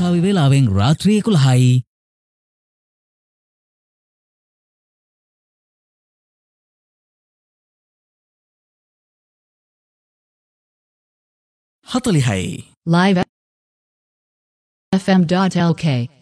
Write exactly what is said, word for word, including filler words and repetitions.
ලංකාවේ වේලාවෙන් රාත්‍රී එකොළහයි. හතළිහයි. live f m dot l k